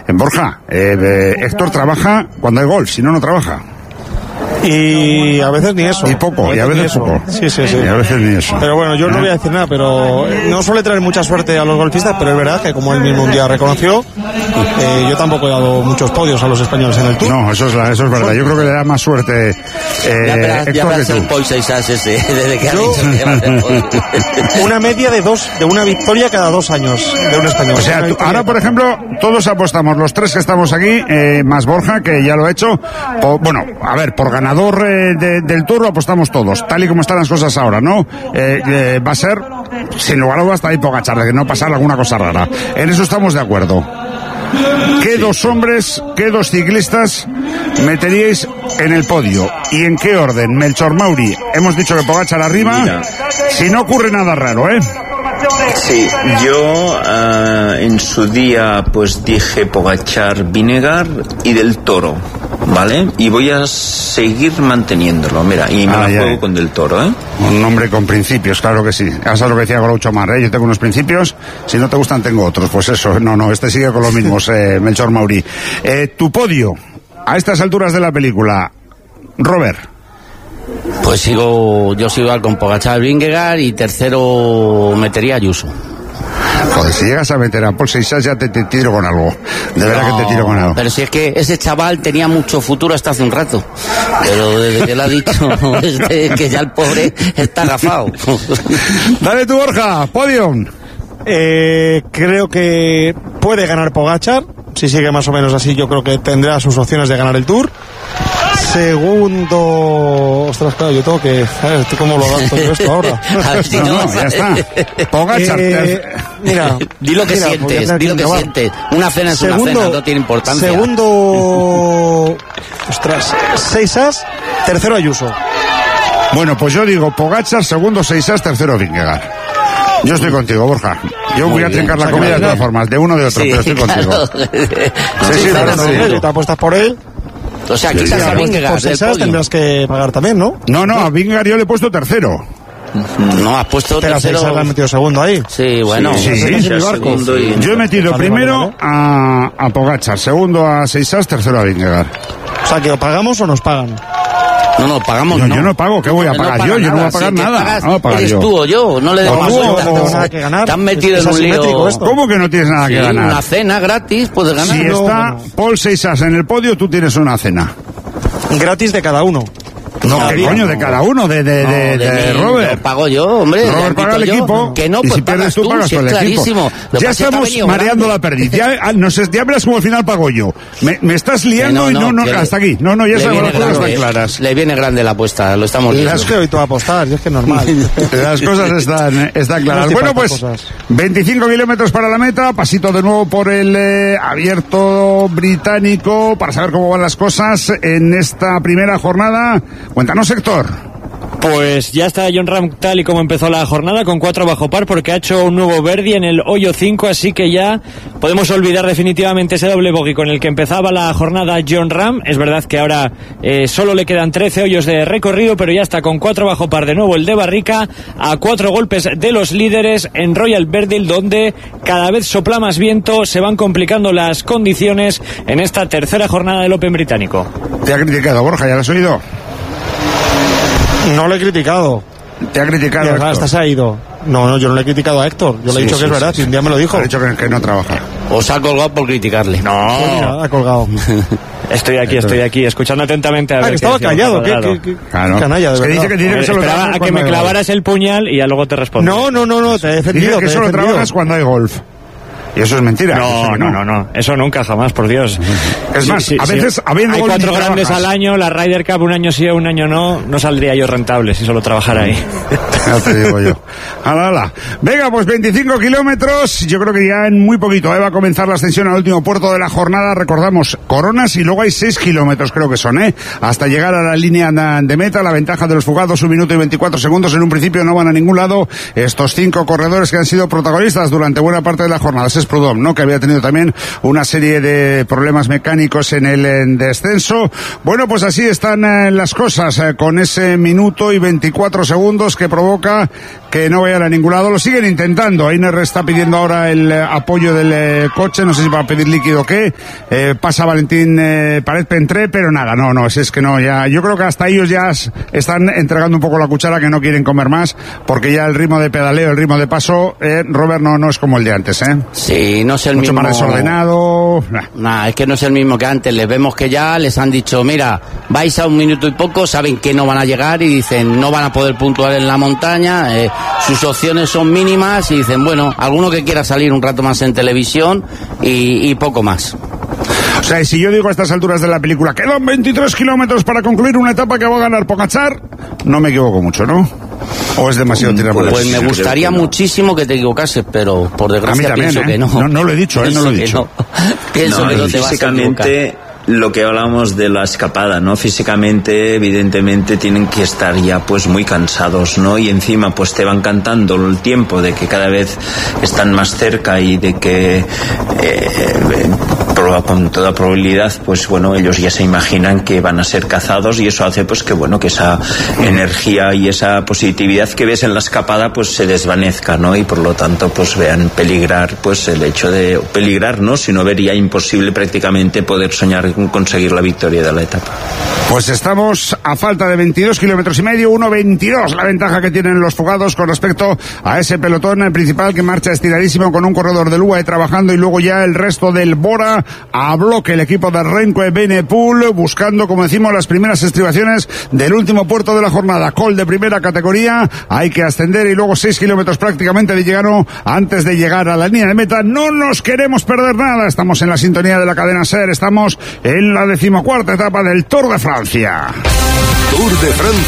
Borja, Héctor trabaja cuando hay golf, si no, no trabaja. Y a veces ni eso. Y poco, y a veces poco. Sí. Y a veces ni eso. Pero bueno, yo no voy a decir nada, pero no suele traer mucha suerte a los golfistas, pero es verdad que como él mismo un día reconoció, yo tampoco he dado muchos podios a los españoles en el Tour. No, eso es verdad. Yo creo que le da más suerte ya verás el Paul Seixas ese, desde que ha dicho que va a hacer podio. Una media de una victoria cada 2 años de un español. O sea, ahora, por ejemplo, todos apostamos, los 3 que estamos aquí, más Borja, que ya lo ha hecho, por ganador del Tour lo apostamos todos, tal y como están las cosas ahora, ¿no? Va a ser, sin lugar a dudas, hasta ahí Pogačar, de que no pasar alguna cosa rara. En eso estamos de acuerdo. ¿Qué dos hombres, qué dos ciclistas meteríais en el podio? ¿Y en qué orden? Melchor Mauri, hemos dicho que Pogačar arriba. Mira, si no ocurre nada raro, Sí, yo en su día pues dije Pogačar, Vingegaard y Del Toro, ¿vale? Y voy a seguir manteniéndolo, mira, y me la juego con Del Toro, Un hombre con principios, claro que sí. Ya sabes lo que decía Groucho Marx, yo tengo unos principios, si no te gustan tengo otros, pues eso, este sigue con los mismos, Melchor Mauri. Tu podio, a estas alturas de la película, Robert. Pues yo sigo con Pogačar, Vingegaard, y tercero metería a Ayuso. Joder, si llegas a meter a Paul Seixas ya te tiro con algo. De verdad que te tiro con algo. Pero si es que ese chaval tenía mucho futuro hasta hace un rato. Pero desde que lo ha dicho, que ya el pobre está agafado. Dale tú, Borja, podium. Creo que puede ganar Pogačar. Si sigue más o menos así, yo creo que tendrá sus opciones de ganar el Tour. Segundo... Ostras, claro, yo tengo que... ¿Cómo lo adapto yo esto ahora? Ya está. Pogačar. Mira, di lo que sientes. Una cena es una cena, no tiene importancia. Segundo... Ostras, Seixas, tercero Ayuso. Bueno, pues yo digo Pogačar, segundo Seixas, tercero Vingegaard. Yo estoy contigo, Borja. Yo voy a trincar la comida de todas formas, de uno o de otro, pero estoy contigo. ¿Te apuestas por él? O sea, quitas a Vingegaard del podio. Tendrás que pagar también, ¿no? No, a Vingegaard yo le he puesto tercero. No, has puesto tercero. Pero has metido segundo ahí. Sí, bueno. Yo he metido primero a Pogačar, segundo a Seixas, tercero a Vingegaard. O sea, ¿que lo pagamos o nos pagan? No, pagamos. Yo no pago, ¿qué voy a pagar yo? Yo no voy a pagar nada. No pagar ¿Eres tú o yo? No le demos nada que ganar. Te han metido en un lío. ¿Cómo que no tienes nada que ganar? Una cena gratis, puedes ganar. Si está Paul Seixas en el podio, tú tienes una cena. Gratis de cada uno. No, ¿qué coño? De cada uno, de Robert. Lo pago yo, hombre. Robert paga el equipo. Que no, y pues si pierdes tú, pagas por el equipo. Ya estamos mareando la perdiz. Ya verás como al final pago yo. Me estás liando y no, hasta aquí. No, ya sabemos las cosas están claras. Le viene grande la apuesta, lo estamos viendo. Es que hoy tú vas a apostar, es que es normal. Las cosas están claras. Bueno, pues 25 kilómetros para la meta, pasito de nuevo por el abierto británico para saber cómo van las cosas en esta primera jornada. Cuéntanos, Héctor. Pues ya está Jon Rahm tal y como empezó la jornada, con 4 bajo par, porque ha hecho un nuevo birdie en el hoyo 5, así que ya podemos olvidar definitivamente ese doble bogey con el que empezaba la jornada Jon Rahm. Es verdad que ahora solo le quedan 13 hoyos de recorrido, pero ya está con 4 bajo par de nuevo el de Barrica, a 4 golpes de los líderes en Royal Verdale, donde cada vez sopla más viento, se van complicando las condiciones en esta tercera jornada del Open británico. Te ha criticado, Borja, ¿ya lo has oído? No lo he criticado. ¿Te ha criticado? Hasta se ha ido. No, yo no le he criticado a Héctor. Yo le he dicho que es verdad. Si un día me lo dijo. Ha dicho que no trabaja. Os ha colgado por criticarle. No, ha colgado. Estoy aquí, escuchando atentamente a ver. Que estaba callado. ¿Qué canalla, de verdad. Dice que solo esperaba a que me clavaras el puñal y ya luego te respondo. No, te he defendido. Dice que solo trabajas cuando hay golf. Y eso es mentira. No. Eso nunca, jamás, por Dios. Es más, a veces habiendo hay 4 grandes al año, la Ryder Cup un año sí o un año no saldría yo rentable si solo trabajara ahí. Ya te digo yo. Ala. Venga, pues 25 kilómetros. Yo creo que ya en muy poquito va a comenzar la ascensión al último puerto de la jornada. Recordamos, Coronas, y luego hay 6 kilómetros, creo que son, hasta llegar a la línea de meta. La ventaja de los fugados, 1 minuto y 24 segundos. En un principio no van a ningún lado estos 5 corredores que han sido protagonistas durante buena parte de la jornada. Es Prudhomme, ¿no? Que había tenido también una serie de problemas mecánicos en el descenso. Bueno, pues así están las cosas, con ese minuto y 24 segundos que provoca que no vayan a ningún lado. Lo siguen intentando. Einer está pidiendo ahora el apoyo del coche, no sé si va a pedir líquido o qué. Pasa Valentín Pared Pentré, pero nada, no, es que no, ya, yo creo que hasta ellos ya están entregando un poco la cuchara, que no quieren comer más, porque ya el ritmo de pedaleo, el ritmo de paso, Robert, no es como el de antes, Sí, no es el mucho mismo. Mucho más desordenado. Es que no es el mismo que antes. Les vemos que ya les han dicho, mira, vais a 1 minuto y poco, saben que no van a llegar y dicen, no van a poder puntuar en la montaña, sus opciones son mínimas y dicen, bueno, alguno que quiera salir un rato más en televisión y poco más. O sea, si yo digo a estas alturas de la película, quedan 23 kilómetros para concluir una etapa que va a ganar Pogačar, no me equivoco mucho, ¿no? ¿O es demasiado tirar por Pues me gustaría muchísimo que te equivocases, pero por desgracia pienso que no. No lo he dicho, no lo he dicho. Pienso que no te vas a equivocar. Lo que hablamos de la escapada, ¿no? Físicamente, evidentemente, tienen que estar ya pues muy cansados, ¿no? Y encima pues te van cantando el tiempo de que cada vez están más cerca y de que con toda probabilidad pues bueno, ellos ya se imaginan que van a ser cazados y eso hace pues que bueno, que esa energía y esa positividad que ves en la escapada pues se desvanezca, ¿no? Y por lo tanto pues vean peligrar pues el hecho de peligrar, ¿no? Sino vería imposible prácticamente poder soñar con conseguir la victoria de la etapa. Pues estamos a falta de 22 kilómetros y medio, 1.22 la ventaja que tienen los fugados con respecto a ese pelotón principal que marcha estiradísimo con un corredor del UAE trabajando y luego ya el resto del Bora a bloque, el equipo de Remco Evenepoel buscando, como decimos, las primeras estribaciones del último puerto de la jornada. Col de primera categoría, hay que ascender y luego 6 kilómetros prácticamente de Llegano antes de llegar a la línea de meta. No nos queremos perder nada, estamos en la sintonía de la cadena SER, estamos en la 14ª etapa del Tour de Francia. Tour de Francia.